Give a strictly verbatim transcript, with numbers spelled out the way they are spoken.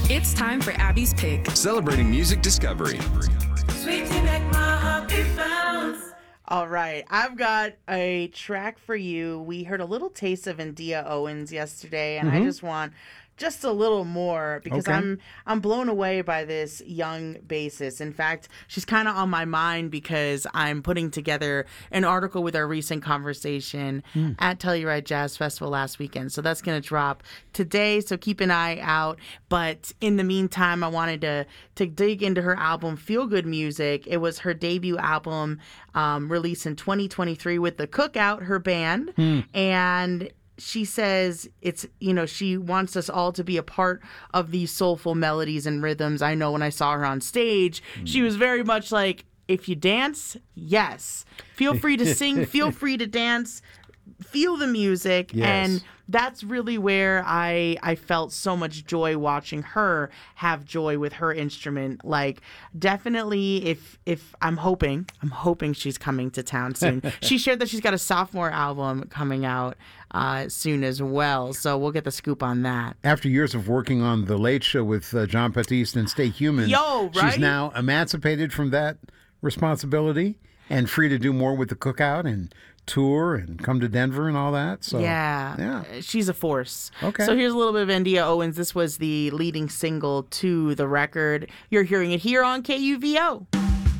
It's time for Abby's Pick. Celebrating music discovery. Sweet to make my heart beat bounce. All right, I've got a track for you. We heard a little taste of India Owens yesterday, and mm-hmm. I just want just a little more because okay. I'm I'm blown away by this young bassist. In fact, she's kind of on my mind because I'm putting together an article with our recent conversation mm. at Telluride Jazz Festival last weekend. So that's going to drop today, so keep an eye out. But in the meantime, I wanted to to dig into her album, Feel Good Music. It was her debut album um, released in twenty twenty-three with The Cookout, her band. Mm. And she says it's, you know, she wants us all to be a part of these soulful melodies and rhythms. I know when I saw her on stage, mm. she was very much like, if you dance, yes. Feel free to sing, feel free to dance, feel the music. Yes. And that's really where I I felt so much joy watching her have joy with her instrument. Like, definitely, if if I'm hoping, I'm hoping she's coming to town soon. She shared that she's got a sophomore album coming out uh, soon as well, so we'll get the scoop on that. After years of working on The Late Show with uh, John Batiste and Stay Human, Yo, right? she's now emancipated from that responsibility and free to do more with The Cookout and tour and come to Denver and all that. So yeah, yeah. she's a force. Okay. So here's a little bit of India Owens. This was the leading single to the record. You're hearing it here on K U V O.